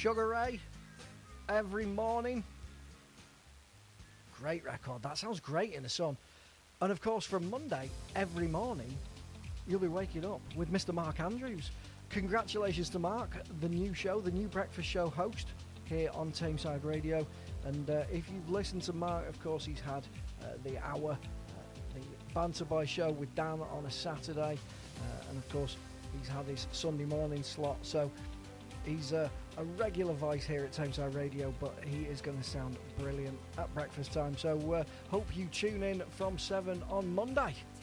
Sugar Ray, Every Morning. Great record. That sounds great in the sun. And of course, from Monday, every morning, you'll be waking up with Mr. Mark Andrews. Congratulations to Mark, the new show, the new breakfast show host here on Tameside Radio. And if you've listened to Mark, of course, he's had the hour, the Banter Boy show with Dan on a Saturday. And of course, he's had his Sunday morning slot. So he's a regular voice here at Tameside Radio, but he is going to sound brilliant at breakfast time. So hope you tune in from 7 on Monday.